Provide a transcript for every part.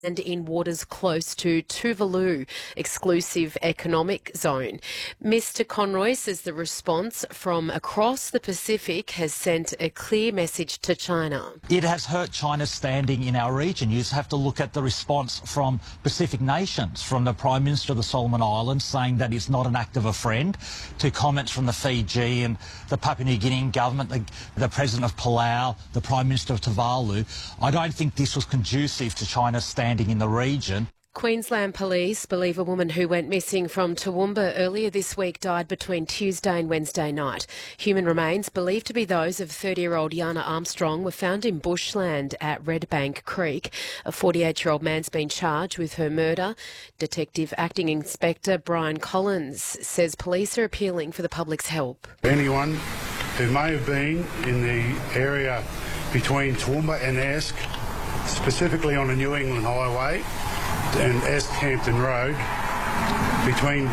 and in waters close to Tuvalu, exclusive economic zone. Mr. Conroy says the response from across the Pacific has sent a clear message to China. It has hurt China's standing in our region. You just have to look at the response from Pacific nations, from the Prime Minister of the Solomon Islands saying that it's not an act of a friend, to comments from the Fiji and the Papua New Guinean government, the President of Palau, the Prime Minister of Tuvalu. I don't think this was conducive to China's standing in the region. Queensland Police believe a woman who went missing from Toowoomba earlier this week died between Tuesday and Wednesday night. Human remains, believed to be those of 30-year-old Yana Armstrong, were found in bushland at Redbank Creek. A 48-year-old man's been charged with her murder. Detective Acting Inspector Brian Collins says police are appealing for the public's help. Anyone who may have been in the area between Toowoomba and Esk, specifically on the New England Highway and Esk-Hampton Road, between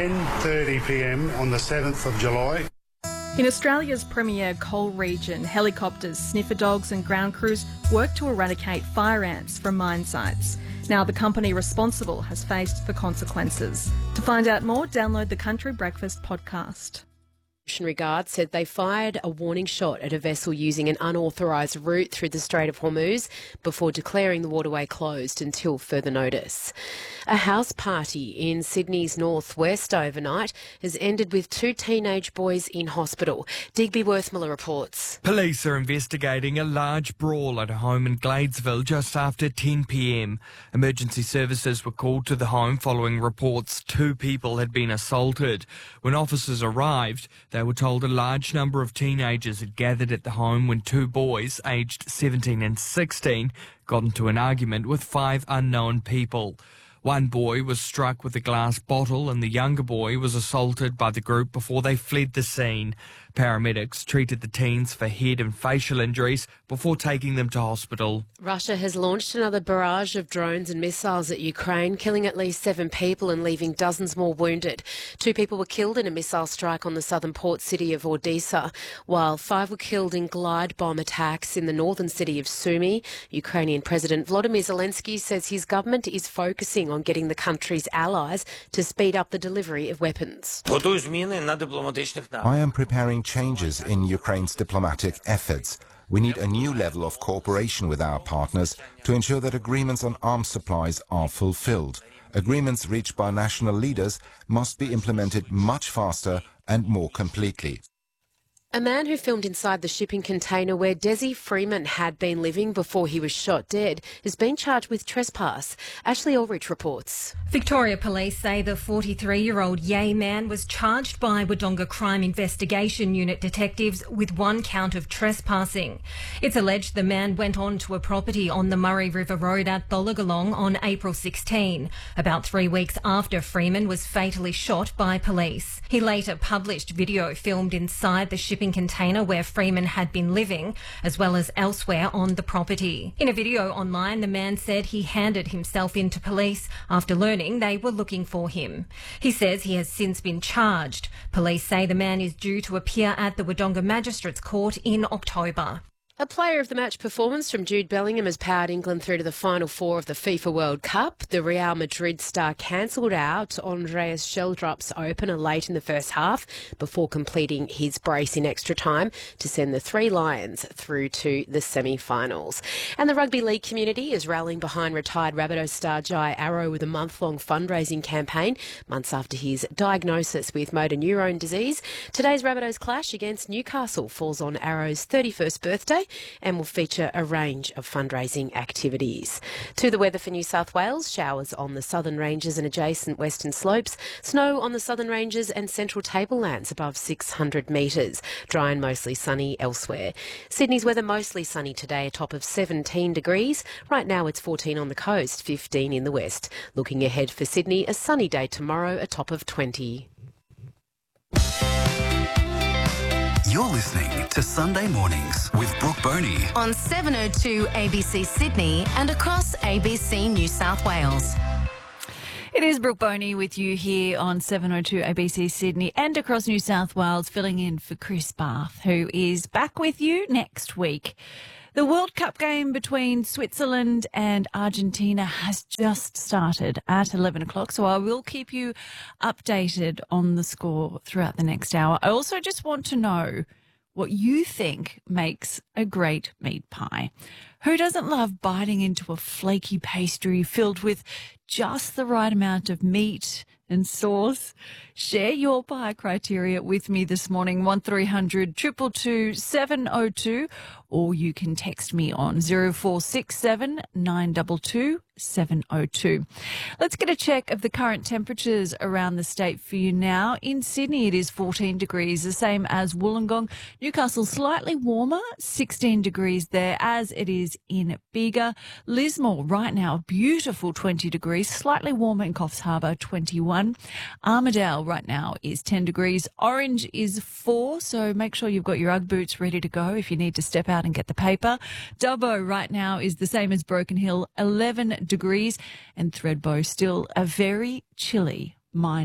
10:30pm on the 7th of July. In Australia's premier coal region, helicopters, sniffer dogs and ground crews work to eradicate fire ants from mine sites. Now the company responsible has faced the consequences. To find out more, download the Country Breakfast podcast. Guard said they fired a warning shot at a vessel using an unauthorised route through the Strait of Hormuz before declaring the waterway closed until further notice. A house party in Sydney's northwest overnight has ended with 2 teenage boys in hospital. Digby Worthmiller reports. Police are investigating a large brawl at a home in Gladesville just after 10pm. Emergency services were called to the home following reports 2 people had been assaulted. When officers arrived, they were told a large number of teenagers had gathered at the home when 2 boys, aged 17 and 16, got into an argument with 5 unknown people. One boy was struck with a glass bottle and the younger boy was assaulted by the group before they fled the scene. Paramedics treated the teens for head and facial injuries before taking them to hospital. Russia has launched another barrage of drones and missiles at Ukraine, killing at least 7 people and leaving dozens more wounded. 2 people were killed in a missile strike on the southern port city of Odessa, while 5 were killed in glide bomb attacks in the northern city of Sumy. Ukrainian President Volodymyr Zelensky says his government is focusing on getting the country's allies to speed up the delivery of weapons. I am preparing changes in Ukraine's diplomatic efforts. We need a new level of cooperation with our partners to ensure that agreements on arms supplies are fulfilled. Agreements reached by national leaders must be implemented much faster and more completely. A man who filmed inside the shipping container where Desi Freeman had been living before he was shot dead has been charged with trespass. Ashley Ulrich reports. Victoria Police say the 43-year-old Yay man was charged by Wodonga Crime Investigation Unit detectives with 1 count of trespassing. It's alleged the man went on to a property on the Murray River Road at Tholagalong on April 16, about 3 weeks after Freeman was fatally shot by police. He later published video filmed inside the shipping container where Freeman had been living, as well as elsewhere on the property. In a video online, the man said he handed himself in to police after learning they were looking for him. He says he has since been charged. Police say the man is due to appear at the Wodonga Magistrates Court in October. A player of the match performance from Jude Bellingham has powered England through to the Final Four of the FIFA World Cup. The Real Madrid star cancelled out Andreas Sheldrup's opener late in the first half before completing his brace in extra time to send the 3 Lions through to the semi-finals. And the rugby league community is rallying behind retired Rabbitohs star Jai Arrow with a month-long fundraising campaign, months after his diagnosis with motor neurone disease. Today's Rabbitohs clash against Newcastle falls on Arrow's 31st birthday and will feature a range of fundraising activities. To the weather for New South Wales, showers on the southern ranges and adjacent western slopes, snow on the southern ranges and central tablelands above 600 metres, dry and mostly sunny elsewhere. Sydney's weather mostly sunny today, a top of 17 degrees. Right now it's 14 on the coast, 15 in the west. Looking ahead for Sydney, a sunny day tomorrow, a top of 20. You're listening to Sunday Mornings with Brooke Boney on 702 ABC Sydney and across ABC New South Wales. It is Brooke Boney with you here on 702 ABC Sydney and across New South Wales, filling in for Chris Barth, who is back with you next week. The World Cup game between Switzerland and Argentina has just started at 11 o'clock, so I will keep you updated on the score throughout the next hour. I also just want to know what you think makes a great meat pie. Who doesn't love biting into a flaky pastry filled with just the right amount of meat and sauce? Share your pie criteria with me this morning, 1300 222 702, or you can text me on 0467 922 702. Let's get a check of the current temperatures around the state for you now. In Sydney, it is 14 degrees, the same as Wollongong. Newcastle, slightly warmer, 16 degrees there, as it is in Bega. Lismore, right now, beautiful 20 degrees, slightly warmer in Coffs Harbour, 21. Armidale, right now, is 10 degrees. Orange is 4, so make sure you've got your Ugg boots ready to go if you need to step out and get the paper. Dubbo, right now, is the same as Broken Hill, 11 degrees, and Thredbo still a very chilly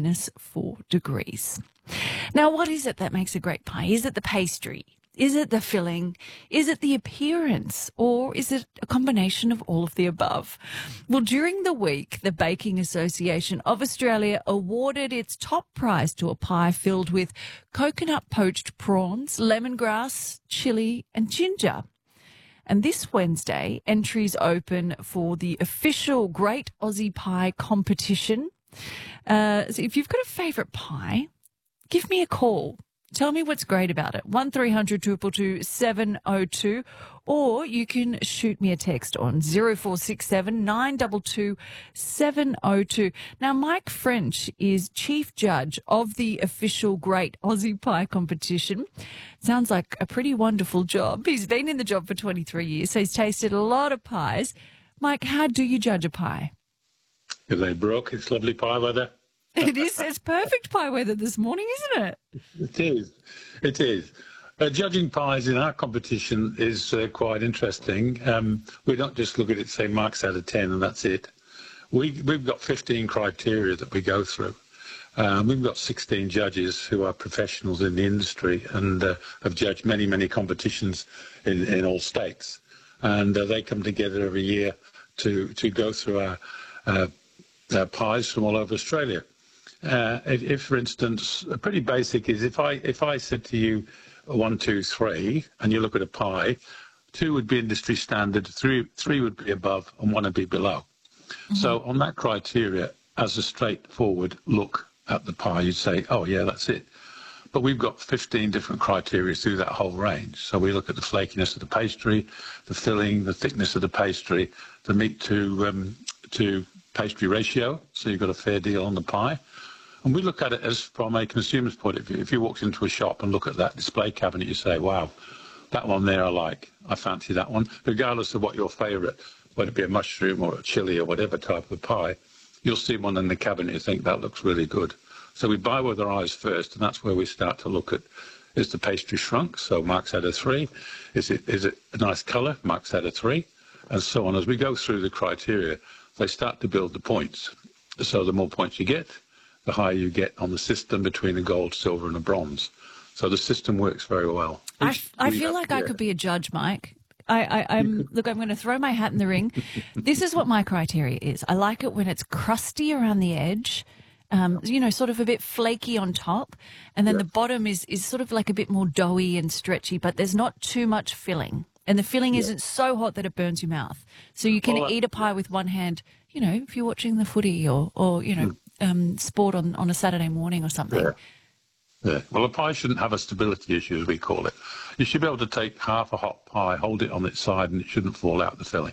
-4 degrees. Now, what is it that makes a great pie? Is it the pastry? Is it the filling? Is it the appearance? Or is it a combination of all of the above? Well, during the week, the Baking Association of Australia awarded its top prize to a pie filled with coconut poached prawns, lemongrass, chilli and ginger. And this Wednesday, entries open for the official Great Aussie Pie competition. So if you've got a favourite pie, give me a call. Tell me what's great about it. 1300 222 702, or you can shoot me a text on 0467 922 702. Now, Mike French is Chief Judge of the official Great Aussie Pie competition. Sounds like a pretty wonderful job. He's been in the job for 23 years, so he's tasted a lot of pies. Mike, how do you judge a pie? If they broke, it's lovely pie weather. It is. It's perfect pie weather this morning, isn't it? It is. It is. Judging pies in our competition is quite interesting. We don't just look at it, say marks out of 10, and that's it. We've got 15 criteria that we go through. We've got 16 judges who are professionals in the industry and have judged many, many competitions in all states. And they come together every year to go through our pies from all over Australia. If, for instance, a pretty basic is if I said to you 1, 2, 3, and you look at a pie, 2 would be industry standard, 3 would be above, and 1 would be below. Mm-hmm. So on that criteria, as a straightforward look at the pie, you'd say, oh yeah, that's it. But we've got 15 different criteria through that whole range. So we look at the flakiness of the pastry, the filling, the thickness of the pastry, the meat to pastry ratio, so you've got a fair deal on the pie. And we look at it as from a consumer's point of view. If you walked into a shop and look at that display cabinet, you say, wow, that one there I like. I fancy that one. Regardless of what your favourite, whether it be a mushroom or a chili or whatever type of pie, you'll see one in the cabinet and think that looks really good. So we buy with our eyes first, and that's where we start to look at, is the pastry shrunk? So marks out of 3. Is it a nice colour? Marks out of 3. And so on. As we go through the criteria, they start to build the points. So the more points you get, the higher you get on the system between a gold, silver and a bronze. So the system works very well. I feel like I could be a judge, Mike. Look, I'm going to throw my hat in the ring. This is what my criteria is. I like it when it's crusty around the edge, sort of a bit flaky on top, and then the bottom is sort of like a bit more doughy and stretchy, but there's not too much filling. And the filling isn't so hot that it burns your mouth. So you can eat a pie with one hand, if you're watching the footy or sport on a Saturday morning or something. Yeah. Well, a pie shouldn't have a stability issue, as we call it. You should be able to take half a hot pie, hold it on its side, and it shouldn't fall out the filling.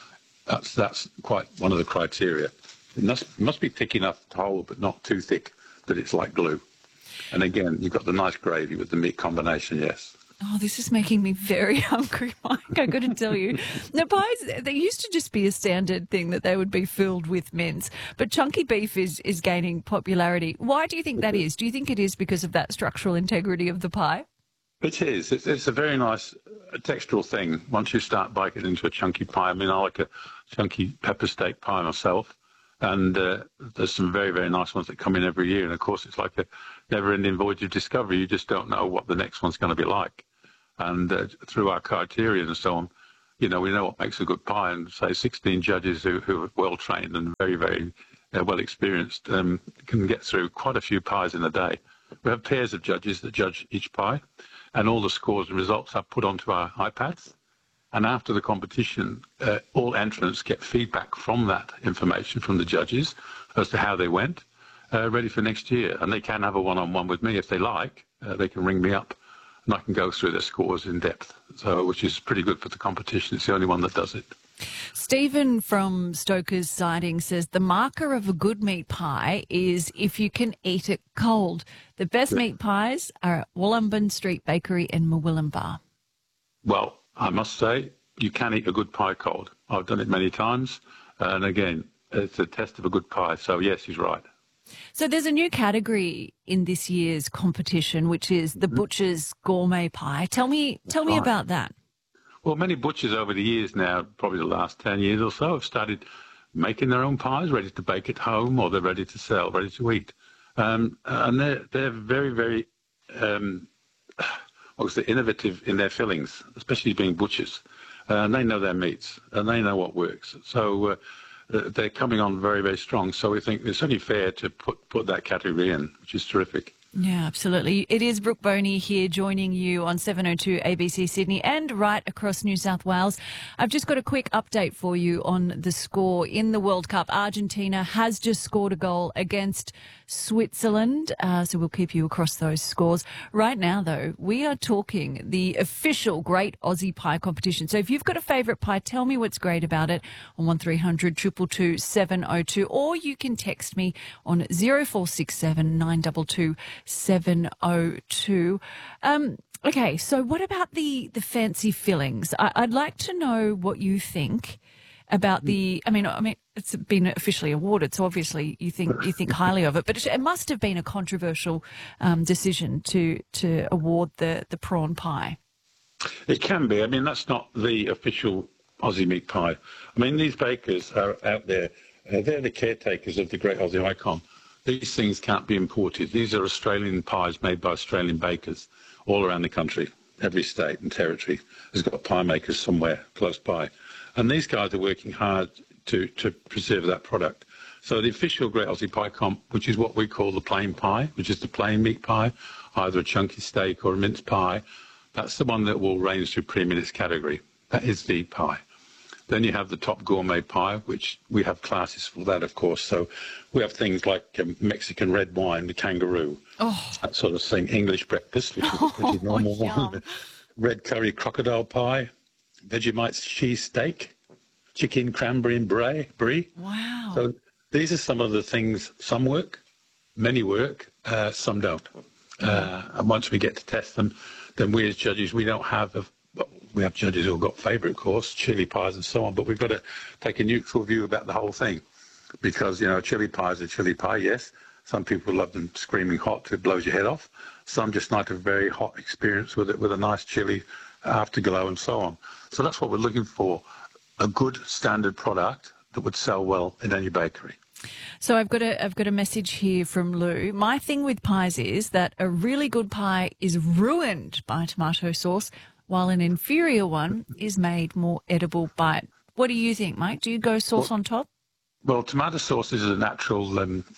That's quite one of the criteria. It must be thick enough to hold, but not too thick that it's like glue. And again, you've got the nice gravy with the meat combination, yes. Oh, this is making me very hungry, Mike, I got to tell you. Now, pies, they used to just be a standard thing that they would be filled with mince, but chunky beef is gaining popularity. Why do you think that is? Do you think it is because of that structural integrity of the pie? It is. It's a very nice textural thing once you start biting into a chunky pie. I mean, I like a chunky pepper steak pie myself, and there's some very, very nice ones that come in every year. And, of course, it's like a never-ending voyage of discovery. You just don't know what the next one's going to be like. And through our criteria and so on, we know what makes a good pie, and say 16 judges who are well trained and very, very well experienced can get through quite a few pies in a day. We have pairs of judges that judge each pie, and all the scores and results are put onto our iPads. And after the competition, all entrants get feedback from that information from the judges as to how they went, ready for next year. And they can have a one-on-one with me if they like. They can ring me up, and I can go through their scores in depth, which is pretty good for the competition. It's the only one that does it. Stephen from Stoker's Siding says the marker of a good meat pie is if you can eat it cold. The best meat pies are at Wollumben Street Bakery in Murwillumbah. Well, I must say, you can eat a good pie cold. I've done it many times, and again, it's a test of a good pie. So yes, he's right. So there's a new category in this year's competition, which is the Butcher's Gourmet Pie. Tell me about that. Well, many butchers over the years now, probably the last 10 years or so, have started making their own pies, ready to bake at home, or they're ready to sell, ready to eat. And they're very, very innovative in their fillings, especially being butchers. And they know their meats, and they know what works. So they're coming on very, very strong. So we think it's only fair to put that category in, which is terrific. Yeah, absolutely. It is Brooke Boney here joining you on 702 ABC Sydney and right across New South Wales. I've just got a quick update for you on the score in the World Cup. Argentina has just scored a goal against Switzerland, so we'll keep you across those scores. Right now, though, we are talking the official Great Aussie Pie competition. So if you've got a favourite pie, tell me what's great about it on 1300 222 702, or you can text me on 0467 922 702. Okay, so what about the fancy fillings? I'd like to know what you think about the. I mean, it's been officially awarded, so obviously you think highly of it. But it must have been a controversial decision to award the prawn pie. It can be. I mean, that's not the official Aussie meat pie. I mean, these bakers are out there. They're the caretakers of the Great Aussie Icon. These things can't be imported. These are Australian pies made by Australian bakers all around the country. Every state and territory has got pie makers somewhere close by. And these guys are working hard to preserve that product. So the official Great Aussie Pie Comp, which is what we call the plain pie, which is the plain meat pie, either a chunky steak or a mince pie, that's the one that will range supreme in its category. That is the pie. Then you have the top gourmet pie, which we have classes for that, of course. So we have things like Mexican red wine, the kangaroo, that sort of thing, English breakfast, which is a pretty normal one, red curry crocodile pie, Vegemite cheese steak, chicken cranberry and brie. Wow. So these are some of the things, some work, many work, some don't. And once we get to test them, then we as judges, we don't have we have judges who have got favourite, of course, chili pies and so on, but we've got to take a neutral view about the whole thing because, chili pie is a chili pie, yes. Some people love them screaming hot, it blows your head off. Some just like a very hot experience with it, with a nice chili afterglow and so on. So that's what we're looking for, a good standard product that would sell well in any bakery. So I've got a message here from Lou. My thing with pies is that a really good pie is ruined by tomato sauce, while an inferior one is made more edible by it. What do you think, Mike? Do you go sauce on top? Well, tomato sauce is a natural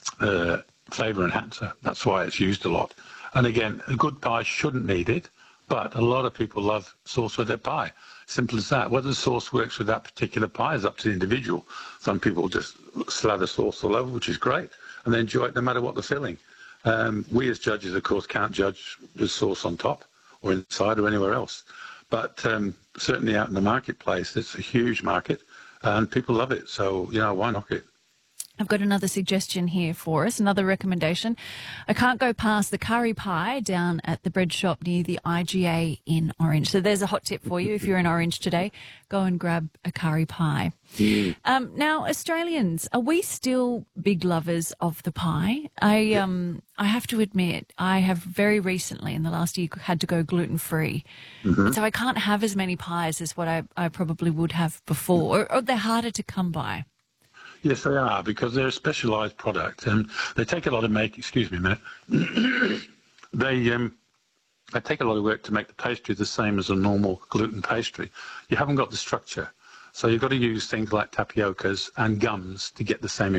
flavour enhancer. That's why it's used a lot. And again, a good pie shouldn't need it, but a lot of people love sauce with their pie. Simple as that. Whether the sauce works with that particular pie is up to the individual. Some people just slather sauce all over, which is great, and they enjoy it no matter what the filling. We as judges, of course, can't judge with sauce on top or inside or anywhere else. But certainly out in the marketplace, it's a huge market and people love it. So, why knock it? I've got another suggestion here for us, another recommendation. I can't go past the curry pie down at the bread shop near the IGA in Orange. So there's a hot tip for you. If you're in Orange today, go and grab a curry pie. Now, Australians, are we still big lovers of the pie? I have to admit, I have very recently in the last year had to go gluten-free. So I can't have as many pies as what I probably would have before, or they're harder to come by. Yes, they are, because they're a specialised product and they take a lot of excuse me a minute, They take a lot of work to make the pastry the same as a normal gluten pastry. You haven't got the structure. So you've got to use things like tapiocas and gums to get the same